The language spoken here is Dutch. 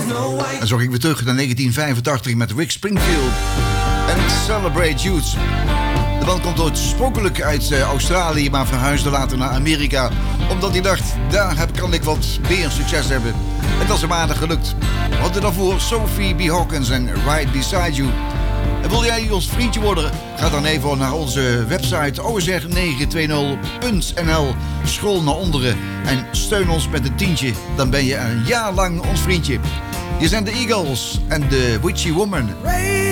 En zo ging we terug naar 1985 met Rick Springfield en Celebrate Youth. De band komt oorspronkelijk uit Australië, maar verhuisde later naar Amerika. Omdat hij dacht, daar kan ik wat meer succes hebben. En dat is hem aardig gelukt. We hadden daarvoor Sophie B. Hawkins en Right Beside You. En wil jij ons vriendje worden? Ga dan even naar onze website ozr920.nl. Scroll naar onderen en steun ons met een tientje. Dan ben je een jaar lang ons vriendje. Hier zijn de Eagles en de Witchy Woman.